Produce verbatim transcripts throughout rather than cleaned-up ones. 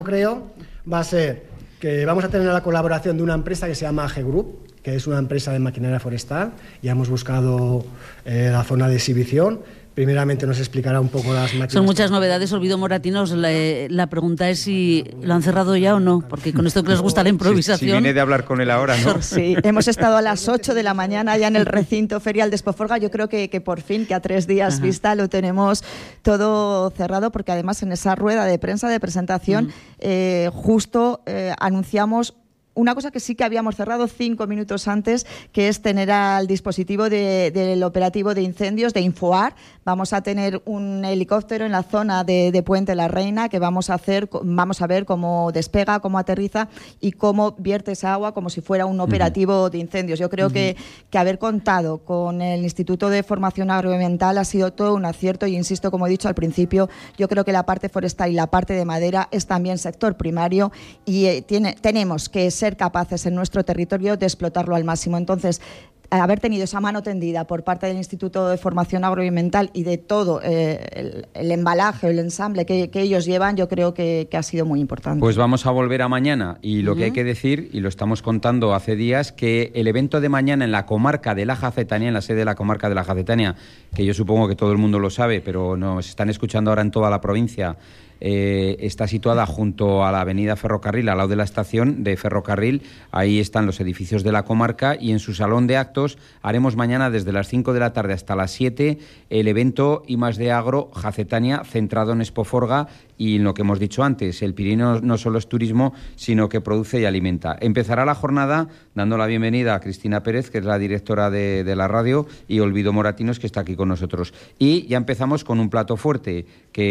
creo, va a ser que vamos a tener la colaboración de una empresa que se llama A G Group, que es una empresa de maquinaria forestal. Ya hemos buscado eh, la zona de exhibición. Primeramente nos explicará un poco las máquinas. Son muchas novedades, Olvido Moratinos. La, la pregunta es si lo han cerrado ya o no, porque con esto que les gusta la improvisación... Si, si viene de hablar con él ahora, ¿no? Sí, hemos estado a las ocho de la mañana ya en el recinto ferial de Expoforga. Yo creo que, que por fin, que a tres días Ajá. vista, lo tenemos todo cerrado, porque además en esa rueda de prensa de presentación mm. eh, justo eh, anunciamos una cosa que sí que habíamos cerrado cinco minutos antes, que es tener al dispositivo de, del operativo de incendios de Infoar. Vamos a tener un helicóptero en la zona de, de Puente la Reina que vamos a hacer, vamos a ver cómo despega, cómo aterriza y cómo vierte esa agua como si fuera un operativo uh-huh. de incendios. Yo creo uh-huh. que, que haber contado con el Instituto de Formación Agroambiental ha sido todo un acierto y, insisto, como he dicho al principio, yo creo que la parte forestal y la parte de madera es también sector primario y eh, tiene, tenemos que ser capaces en nuestro territorio de explotarlo al máximo. Entonces, haber tenido esa mano tendida por parte del Instituto de Formación Agroambiental y de todo eh, el, el embalaje, el ensamble que, que ellos llevan, yo creo que, que ha sido muy importante. Pues vamos a volver a mañana y lo uh-huh. que hay que decir, y lo estamos contando hace días, que el evento de mañana en la comarca de la Jacetania, en la sede de la comarca de la Jacetania, que yo supongo que todo el mundo lo sabe, pero nos están escuchando ahora en toda la provincia, Eh, está situada junto a la avenida Ferrocarril, al lado de la estación de Ferrocarril. Ahí están los edificios de la comarca y en su salón de actos haremos mañana desde las cinco de la tarde hasta las siete el evento I más D Agro Jacetania, centrado en Expoforga y en lo que hemos dicho antes, el Pirineo no solo es turismo, sino que produce y alimenta. Empezará la jornada dando la bienvenida a Cristina Pérez, que es la directora de, de la radio, y Olvido Moratinos, que está aquí con nosotros. Y ya empezamos con un plato fuerte,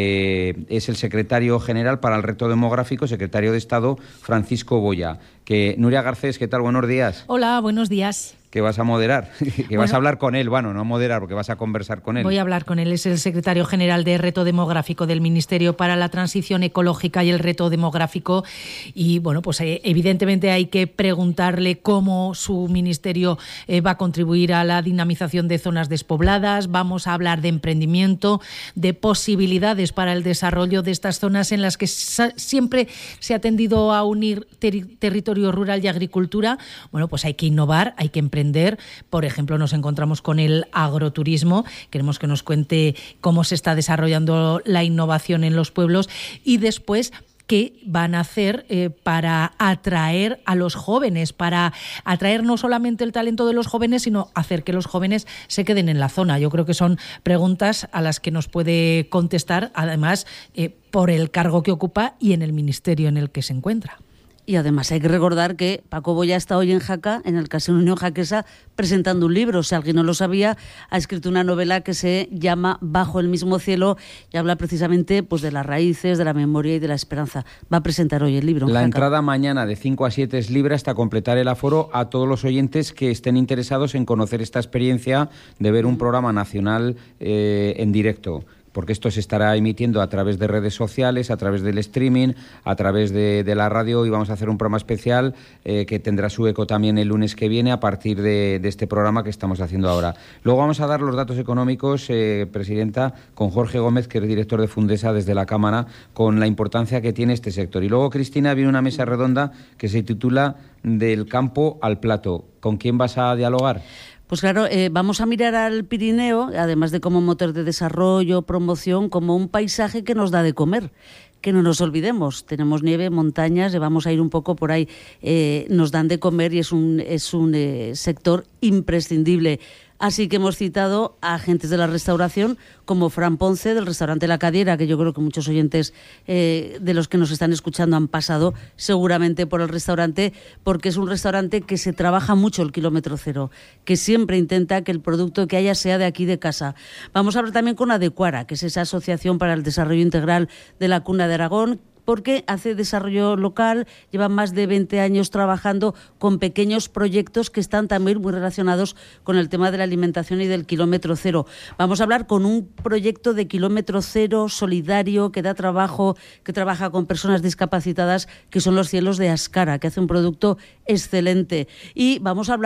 que es el secretario general para el reto demográfico, secretario de Estado, Francisco Boya. Que, Nuria Garcés, ¿qué tal? Buenos días. Hola, buenos días. Que vas a moderar, que bueno, vas a hablar con él, bueno, no moderar, porque vas a conversar con él. Voy a hablar con él, es el secretario general de Reto Demográfico del Ministerio para la Transición Ecológica y el Reto Demográfico, y bueno, pues eh, evidentemente hay que preguntarle cómo su ministerio eh, va a contribuir a la dinamización de zonas despobladas. Vamos a hablar de emprendimiento, de posibilidades para el desarrollo de estas zonas en las que sa- siempre se ha tendido a unir ter- territorio rural y agricultura. Bueno, pues hay que innovar, hay que emprender. Por ejemplo, nos encontramos con el agroturismo. Queremos que nos cuente cómo se está desarrollando la innovación en los pueblos y después qué van a hacer eh, para atraer a los jóvenes, para atraer no solamente el talento de los jóvenes, sino hacer que los jóvenes se queden en la zona. Yo creo que son preguntas a las que nos puede contestar, además, eh, por el cargo que ocupa y en el ministerio en el que se encuentra. Y además hay que recordar que Paco Boya está hoy en Jaca, en el Casino Unión Jaquesa, presentando un libro. Si alguien no lo sabía, ha escrito una novela que se llama Bajo el mismo cielo y habla precisamente pues, de las raíces, de la memoria y de la esperanza. Va a presentar hoy el libro. La Jaca. Entrada mañana de cinco a siete es libre hasta completar el aforo a todos los oyentes que estén interesados en conocer esta experiencia de ver un programa nacional eh, en directo. Porque esto se estará emitiendo a través de redes sociales, a través del streaming, a través de, de la radio, y vamos a hacer un programa especial eh, que tendrá su eco también el lunes que viene a partir de, de este programa que estamos haciendo ahora. Luego vamos a dar los datos económicos, eh, Presidenta, con Jorge Gómez, que es director de Fundesa desde la Cámara, con la importancia que tiene este sector. Y luego, Cristina, viene una mesa redonda que se titula Del campo al plato. ¿Con quién vas a dialogar? Pues claro, eh, vamos a mirar al Pirineo, además de como motor de desarrollo, promoción, como un paisaje que nos da de comer. Que no nos olvidemos, tenemos nieve, montañas, y vamos a ir un poco por ahí. Eh, nos dan de comer y es un, es un eh, sector imprescindible. Así que hemos citado a agentes de la restauración como Fran Ponce, del restaurante La Cadiera, que yo creo que muchos oyentes eh, de los que nos están escuchando han pasado seguramente por el restaurante, porque es un restaurante que se trabaja mucho el kilómetro cero, que siempre intenta que el producto que haya sea de aquí de casa. Vamos a hablar también con Adecuara, que es esa asociación para el desarrollo integral de la Cuna de Aragón, porque hace desarrollo local, lleva más de veinte años trabajando con pequeños proyectos que están también muy relacionados con el tema de la alimentación y del kilómetro cero. Vamos a hablar con un proyecto de kilómetro cero solidario que da trabajo, que trabaja con personas discapacitadas, que son los Cielos de Ascara, que hace un producto excelente. Y vamos a hablar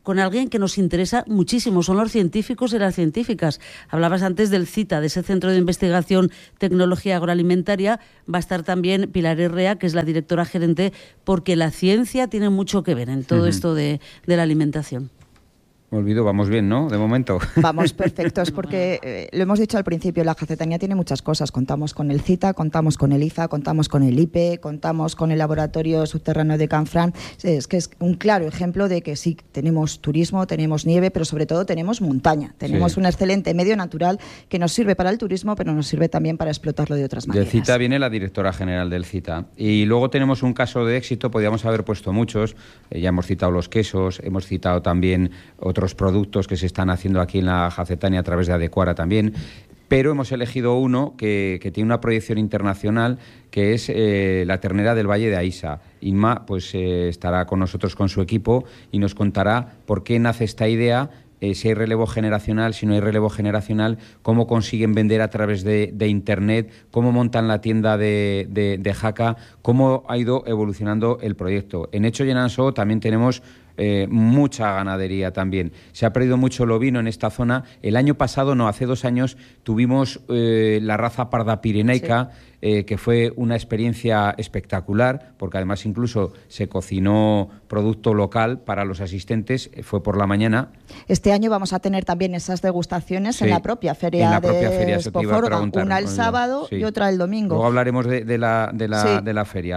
con alguien que nos interesa muchísimo, son los científicos y las científicas. Hablabas antes del CITA, de ese Centro de Investigación Tecnología Agroalimentaria. Va a estar también Pilar Herrea, que es la directora gerente, porque la ciencia tiene mucho que ver en todo uh-huh. esto de, de la alimentación. Me olvido, vamos bien, ¿no? De momento. Vamos perfectos, porque eh, lo hemos dicho al principio, la Jacetanía tiene muchas cosas. Contamos con el CITA, contamos con el I Z A, contamos con el I P E, contamos con el Laboratorio Subterráneo de Canfranc. Es que es un claro ejemplo de que sí, tenemos turismo, tenemos nieve, pero sobre todo tenemos montaña. Tenemos sí. un excelente medio natural que nos sirve para el turismo, pero nos sirve también para explotarlo de otras maneras. Del CITA viene la directora general del CITA. Y luego tenemos un caso de éxito, podríamos haber puesto muchos. Eh, ya hemos citado los quesos, hemos citado también otros productos que se están haciendo aquí en la Jacetania a través de Adecuara también, pero hemos elegido uno que, que tiene una proyección internacional, que es eh, la ternera del Valle de Aísa. Inma pues eh, estará con nosotros con su equipo y nos contará por qué nace esta idea, eh, si hay relevo generacional, si no hay relevo generacional, cómo consiguen vender a través de, de Internet, cómo montan la tienda de, de, de Jaca, cómo ha ido evolucionando el proyecto. En Hecho y en Ansó también tenemos Eh, mucha ganadería también. Se ha perdido mucho el ovino en esta zona. El año pasado, no, hace dos años, tuvimos eh, la raza parda pirenaica, sí. eh, que fue una experiencia espectacular, porque además incluso se cocinó producto local para los asistentes, eh, fue por la mañana. Este año vamos a tener también esas degustaciones sí, en la propia feria, en la propia de feria, Espoforga, una el sábado sí. y otra el domingo. Luego hablaremos de, de, la, de, la, sí. de la feria.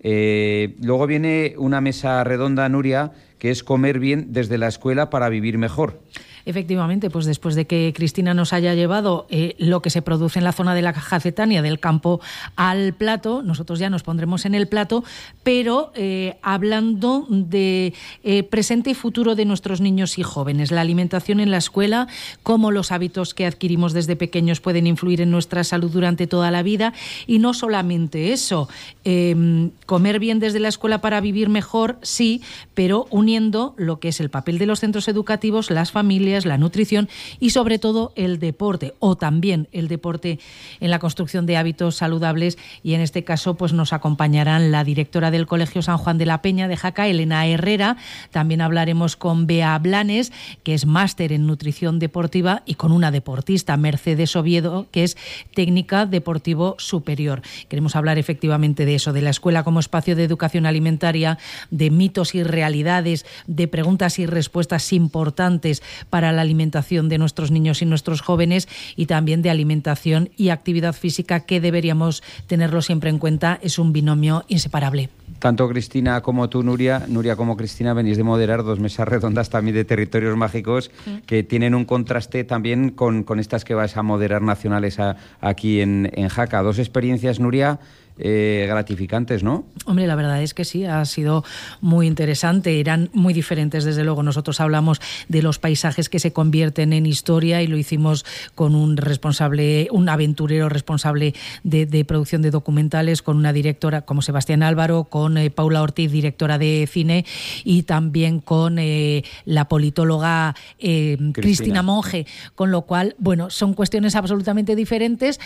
Eh, luego viene una mesa redonda, Nuria, que es comer bien desde la escuela para vivir mejor. Efectivamente, pues después de que Cristina nos haya llevado eh, lo que se produce en la zona de la Jacetania, del campo al plato, nosotros ya nos pondremos en el plato, pero eh, hablando de eh, presente y futuro de nuestros niños y jóvenes, la alimentación en la escuela, cómo los hábitos que adquirimos desde pequeños pueden influir en nuestra salud durante toda la vida, y no solamente eso, eh, comer bien desde la escuela para vivir mejor, sí, pero uniendo lo que es el papel de los centros educativos, las familias, la nutrición y sobre todo el deporte, o también el deporte en la construcción de hábitos saludables. Y en este caso pues nos acompañarán la directora del Colegio San Juan de la Peña de Jaca, Elena Herrera. También hablaremos con Bea Blanes, que es máster en nutrición deportiva, y con una deportista, Mercedes Oviedo, que es técnica deportivo superior. Queremos hablar efectivamente de eso, de la escuela como espacio de educación alimentaria, de mitos y realidades, de preguntas y respuestas importantes para la alimentación de nuestros niños y nuestros jóvenes, y también de alimentación y actividad física, que deberíamos tenerlo siempre en cuenta. Es un binomio inseparable. Tanto Cristina como tú, Nuria, Nuria como Cristina, venís de moderar dos mesas redondas también de territorios mágicos sí. que tienen un contraste también con, con estas que vais a moderar nacionales a, aquí en, en Jaca. Dos experiencias, Nuria, Eh, gratificantes, ¿no? Hombre, la verdad es que sí, ha sido muy interesante, eran muy diferentes, desde luego. Nosotros hablamos de los paisajes que se convierten en historia, y lo hicimos con un responsable, un aventurero responsable de, de producción de documentales, con una directora como Sebastián Álvaro, con eh, Paula Ortiz, directora de cine, y también con eh, la politóloga eh, Cristina. Cristina Monge, con lo cual, bueno, son cuestiones absolutamente diferentes,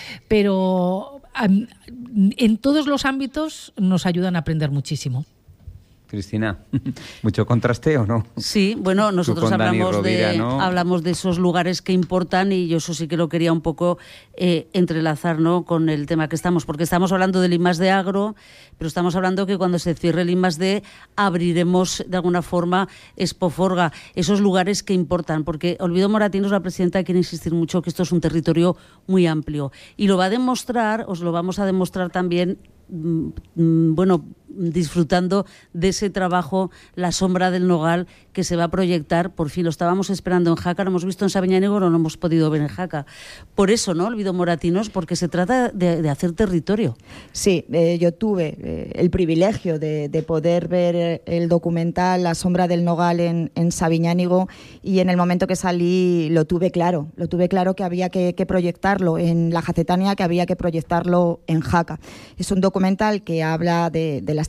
pero en todos los ámbitos nos ayudan a aprender muchísimo. Cristina, ¿mucho contraste o no? Sí, bueno, nosotros hablamos Rovira, de, ¿no? hablamos de esos lugares que importan, y yo eso sí que lo quería un poco eh, entrelazar, ¿no?, con el tema que estamos, porque estamos hablando del I más D Agro, pero estamos hablando que cuando se cierre el I más D abriremos de alguna forma Espoforga, esos lugares que importan, porque Olvido Moratinos, la presidenta, quiere insistir mucho que esto es un territorio muy amplio, y lo va a demostrar, os lo vamos a demostrar también, bueno, disfrutando de ese trabajo, La sombra del nogal, que se va a proyectar, por fin lo estábamos esperando en Jaca, lo hemos visto en Sabiñánigo, no lo hemos podido ver en Jaca. Por eso, ¿no?, Olvido Moratinos, porque se trata de, de hacer territorio. Sí, eh, yo tuve eh, el privilegio de, de poder ver el documental La sombra del nogal en, en Sabiñánigo, y en el momento que salí lo tuve claro, lo tuve claro que había que, que proyectarlo en la Jacetania, que había que proyectarlo en Jaca. Es un documental que habla de, de las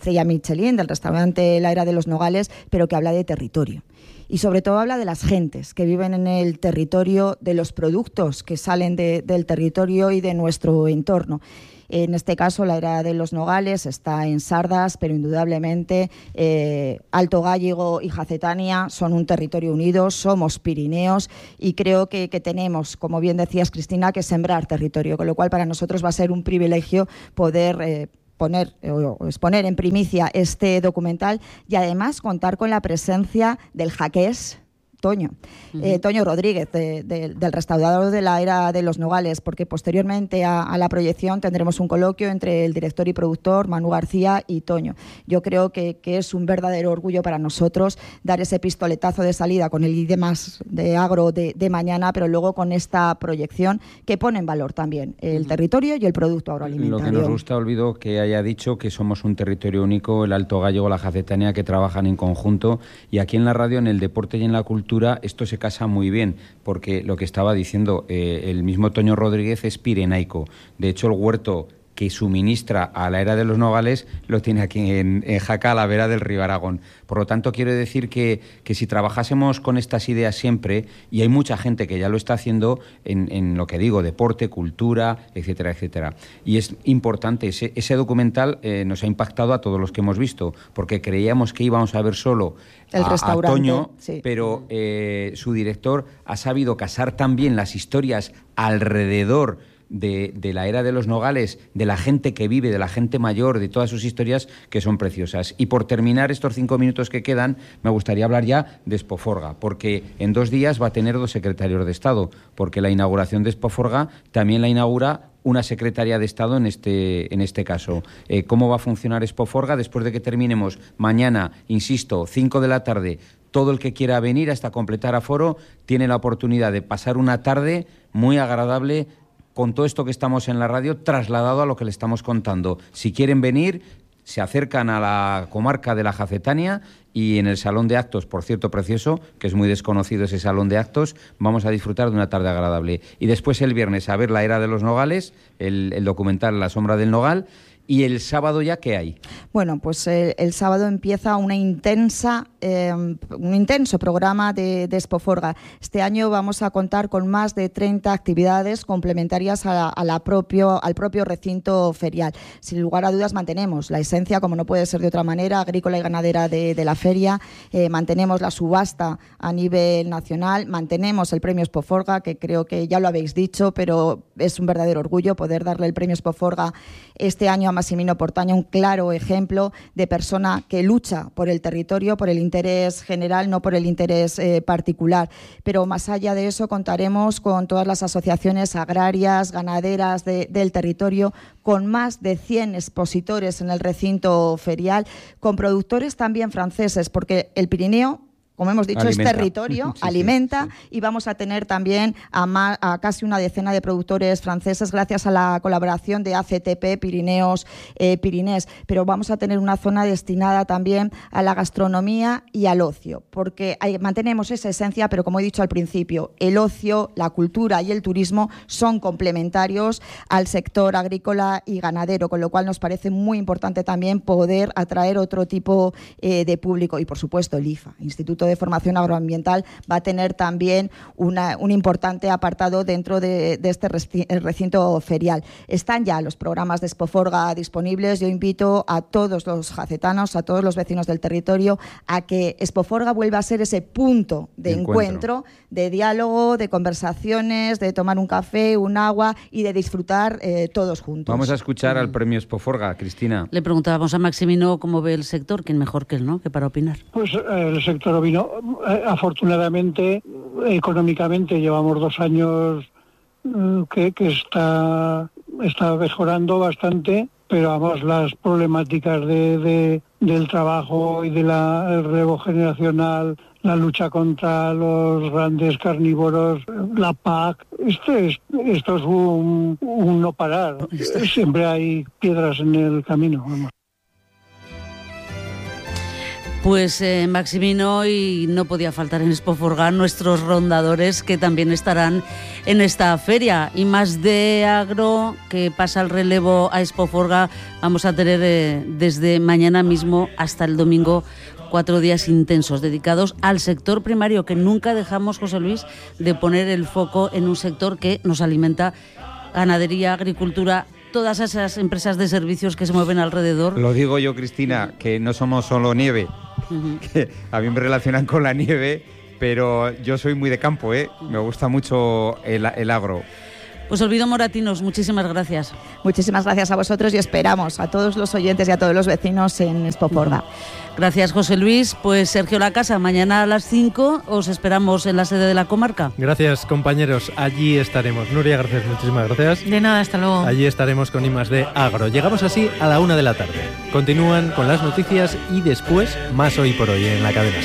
estrella Michelin, del restaurante La Era de los Nogales, pero que habla de territorio. Y sobre todo habla de las gentes que viven en el territorio, de los productos que salen de, del territorio y de nuestro entorno. En este caso, La Era de los Nogales está en Sardas, pero indudablemente eh, Alto Gállego y Jacetania son un territorio unido, somos Pirineos y creo que, que tenemos, como bien decías, Cristina, que sembrar territorio, con lo cual para nosotros va a ser un privilegio poder eh, poner o exponer en primicia este documental y además contar con la presencia del jaqués Toño, uh-huh. eh, Toño Rodríguez, de, de, del restaurador de La Era de los Nogales, porque posteriormente a, a la proyección tendremos un coloquio entre el director y productor, Manu García, y Toño. Yo creo que, que es un verdadero orgullo para nosotros dar ese pistoletazo de salida con el I D más de Agro de, de mañana, pero luego con esta proyección que pone en valor también el uh-huh. territorio y el producto agroalimentario. Lo que nos gusta, Olvido, que haya dicho que somos un territorio único, el Alto Gállego, la Jacetania, que trabajan en conjunto, y aquí en la radio, en el deporte y en la cultura, esto se casa muy bien, porque lo que estaba diciendo, eh, el mismo Toño Rodríguez es pirenaico. De hecho, el huerto que suministra a La Era de los Nogales lo tiene aquí en, en Jaca, a la vera del río Aragón. Por lo tanto, quiero decir que, que si trabajásemos con estas ideas siempre, y hay mucha gente que ya lo está haciendo en, en lo que digo, deporte, cultura, etcétera, etcétera. Y es importante, ese, ese documental eh, nos ha impactado a todos los que hemos visto, porque creíamos que íbamos a ver solo el a, restaurante, a Toño, sí. pero eh, su director ha sabido casar también las historias alrededor De, de La Era de los Nogales, de la gente que vive, de la gente mayor, de todas sus historias que son preciosas. Y por terminar estos cinco minutos que quedan, me gustaría hablar ya de Expoforga, porque en dos días va a tener dos secretarios de Estado, porque la inauguración de Expoforga también la inaugura una secretaria de Estado en este, en este caso. Eh, ¿Cómo va a funcionar Expoforga después de que terminemos mañana, insisto, cinco de la tarde? Todo el que quiera venir hasta completar aforo tiene la oportunidad de pasar una tarde muy agradable con todo esto que estamos en la radio, trasladado a lo que le estamos contando. Si quieren venir, se acercan a la comarca de la Jacetania y en el salón de actos, por cierto, precioso, que es muy desconocido ese salón de actos, vamos a disfrutar de una tarde agradable. Y después el viernes a ver La Era de los Nogales, el, el documental La Sombra del Nogal. ¿Y el sábado ya qué hay? Bueno, pues el, el sábado empieza una intensa, eh, un intenso programa de, de Expoforga. Este año vamos a contar con más de treinta actividades complementarias a la, a la propio, al propio recinto ferial. Sin lugar a dudas mantenemos la esencia, como no puede ser de otra manera, agrícola y ganadera de, de la feria, eh, mantenemos la subasta a nivel nacional, mantenemos el premio Expoforga, que creo que ya lo habéis dicho, pero es un verdadero orgullo poder darle el premio Expoforga este año a Massimino Portaña, un claro ejemplo de persona que lucha por el territorio, por el interés general, no por el interés eh, particular. Pero más allá de eso contaremos con todas las asociaciones agrarias, ganaderas de, del territorio, con más de cien expositores en el recinto ferial, con productores también franceses, porque el Pirineo, como hemos dicho, alimenta. es territorio, sí, alimenta, sí, sí. Y vamos a tener también a, más, a casi una decena de productores franceses gracias a la colaboración de A C T P, Pirineos, eh, Pirinés. Pero vamos a tener una zona destinada también a la gastronomía y al ocio, porque hay, mantenemos esa esencia, pero como he dicho al principio, el ocio, la cultura y el turismo son complementarios al sector agrícola y ganadero, con lo cual nos parece muy importante también poder atraer otro tipo eh, de público. Y, por supuesto, el I F A, Instituto de Formación Agroambiental, va a tener también una, un importante apartado dentro de, de este recinto ferial. Están ya los programas de Expoforga disponibles. Yo invito a todos los jacetanos, a todos los vecinos del territorio, a que Expoforga vuelva a ser ese punto de encuentro, encuentro de diálogo, de conversaciones, de tomar un café, un agua y de disfrutar eh, todos juntos. Vamos a escuchar al premio Expoforga, Cristina. Le preguntábamos a Maximino cómo ve el sector, quién mejor que él, ¿no?, que para opinar. Pues eh, el sector ovino, eh, afortunadamente, económicamente llevamos dos años eh, que, que está, está mejorando bastante, pero vamos, las problemáticas de, de, del trabajo y del relevo generacional, la lucha contra los grandes carnívoros, la P A C, esto es, esto es un, un no parar. Siempre hay piedras en el camino, vamos. Pues eh, Maximino, y no podía faltar en Expoforga nuestros rondadores que también estarán en esta feria. Y más de agro, que pasa el relevo a Expoforga, vamos a tener eh, desde mañana mismo hasta el domingo cuatro días intensos dedicados al sector primario, que nunca dejamos, José Luis, de poner el foco en un sector que nos alimenta: ganadería, agricultura, todas esas empresas de servicios que se mueven alrededor. Lo digo yo, Cristina, que no somos solo nieve, uh-huh. que a mí me relacionan con la nieve, pero yo soy muy de campo, ¿eh? Me gusta mucho el, el agro. Pues Olvido Moratinos, muchísimas gracias. Muchísimas gracias a vosotros y esperamos a todos los oyentes y a todos los vecinos en Expoforga. Gracias, José Luis. Pues Sergio Lacasa, mañana a las cinco os esperamos en la sede de la comarca. Gracias, compañeros. Allí estaremos. Nuria Garcés, muchísimas gracias. De nada, hasta luego. Allí estaremos con I más D Agro. Llegamos así a la una de la tarde. Continúan con las noticias y después más Hoy por Hoy en la cadena.